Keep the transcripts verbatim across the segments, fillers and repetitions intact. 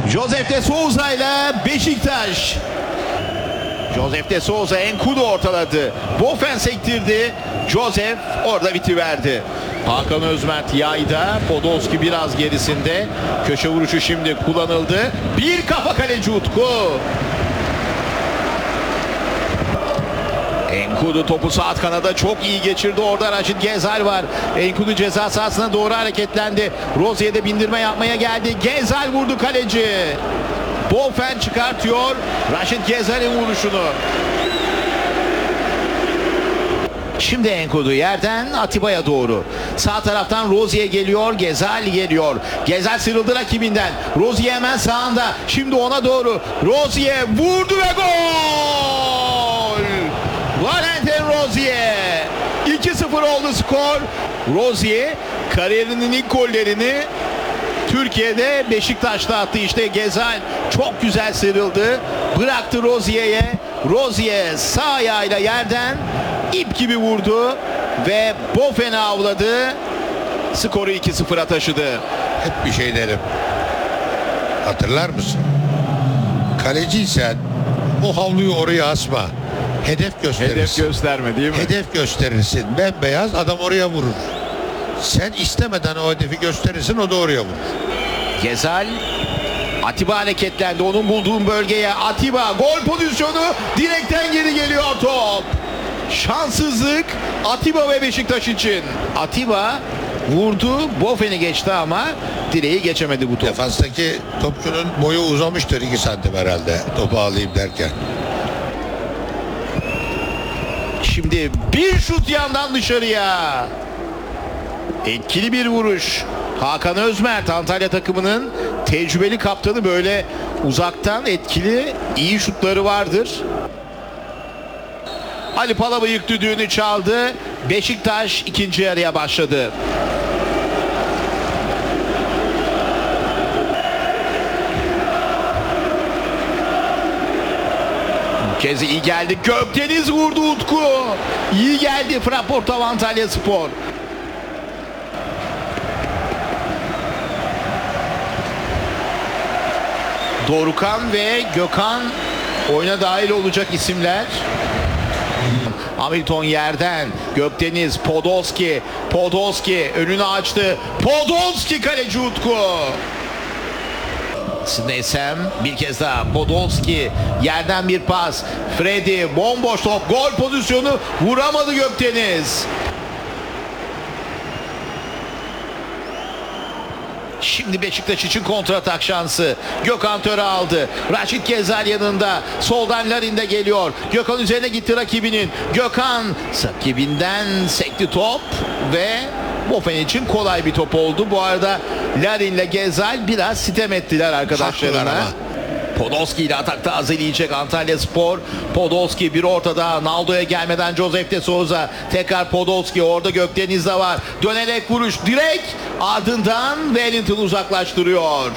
Josef de Souza ile Beşiktaş. Josef de Souza Enkudu ortaladı. Bofen sektirdi. Josef orada bitiverdi. Hakan Özmert yayda. Podolski biraz gerisinde. Köşe vuruşu şimdi kullanıldı. Bir kafa kaleci Utku. Enkudu topu sağ kanada çok iyi geçirdi. Orada Raşit Gezal var. Enkudu ceza sahasına doğru hareketlendi. Rozier'de bindirme yapmaya geldi. Gezal vurdu kaleci. Bofen çıkartıyor Raşit Gezal'in vuruşunu. Şimdi Enkudu yerden Atiba'ya doğru. Sağ taraftan Rozier geliyor. Gezal geliyor. Gezal sıyrıldı rakibinden. Rozier hemen sağında. Şimdi ona doğru. Rozier vurdu ve gol! Valentin Rozier. iki sıfır oldu skor. Rozier kariyerinin ilk gollerini Türkiye'de Beşiktaş'ta attı. İşte Gezal çok güzel sıyrıldı. Bıraktı Rozier'e. Rozier sağ ayağıyla yerden ip gibi vurdu ve Bofen'i avladı. Skoru iki sıfıra taşıdı. Hep bir şey derim. Hatırlar mısın? Kaleciysen o havluyu oraya asma. Hedef gösterirsin. Hedef gösterme değil mi? Hedef gösterirsin. Bembeyaz adam oraya vurur. Sen istemeden o hedefi gösterirsin, o da oraya vurur. Gezal, Atiba hareketlendi. Onun bulduğu bölgeye Atiba gol pozisyonu, direkten geri geliyor top. Şanssızlık Atiba ve Beşiktaş için. Atiba vurdu, Bofen'i geçti ama direği geçemedi bu top. Defanstaki topçunun boyu uzamıştır iki santim herhalde topu alayım derken. Şimdi bir şut yandan dışarıya. Etkili bir vuruş. Hakan Özmert, Antalya takımının tecrübeli kaptanı, böyle uzaktan etkili iyi şutları vardır. Ali Palabıyık düdüğünü çaldı. Beşiktaş ikinci yarıya başladı. Bu kez iyi geldi. Gökdeniz vurdu Utku. İyi geldi Fraportav Antalya Spor. Dorukan ve Gökhan oyuna dahil olacak isimler. Hamilton yerden. Gökdeniz, Podolski. Podolski önünü açtı. Podolski kaleci Utku. Sneysem bir kez daha. Podolski yerden bir pas. Freddy bomboş top. Gol pozisyonu, vuramadı Gökdeniz. Şimdi Beşiktaş için kontratak şansı. Gökhan Töre aldı. Raşit Gezal yanında. Soldan Larin de geliyor. Gökhan üzerine gitti rakibinin. Gökhan rakibinden sekti top ve Bofen için kolay bir top oldu. Bu arada Larin ile Gezal biraz sitem ettiler arkadaşlarına. Podolski ile atakta azeleyecek Antalya Spor. Podolski bir ortada. Naldo'ya gelmeden Josef de Souza. Tekrar Podolski. Orada Gökdeniz de var. Dönerek vuruş. Direkt ardından Wellington uzaklaştırıyor.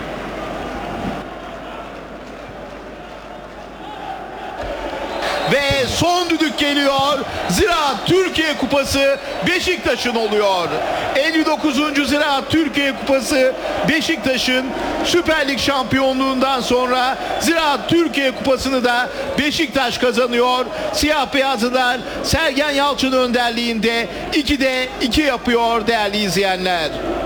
Ve son düdük geliyor. Ziraat Türkiye Kupası Beşiktaş'ın oluyor. elli dokuzuncu Ziraat Türkiye Kupası Beşiktaş'ın Süper Lig şampiyonluğundan sonra Ziraat Türkiye Kupası'nı da Beşiktaş kazanıyor. Siyah beyazlılar Sergen Yalçın önderliğinde ikide iki yapıyor değerli izleyenler.